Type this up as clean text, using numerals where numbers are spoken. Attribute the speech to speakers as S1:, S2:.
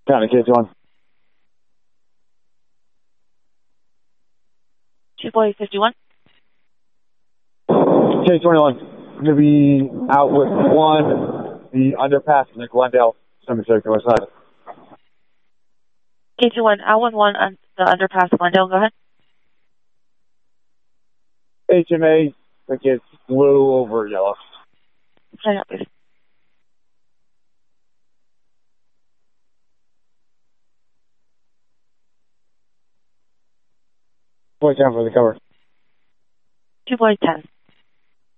S1: County K21.
S2: 2-boy-51.
S1: K21. Going to be out with 1, the underpass in the Glendale Cemetery, west side.
S2: K21, out with 1 on the underpass, Glendale, go ahead.
S1: HMA, I think it's blue over yellow.
S2: Hang up, please.
S1: Point down for the cover.
S2: 2-boy-10.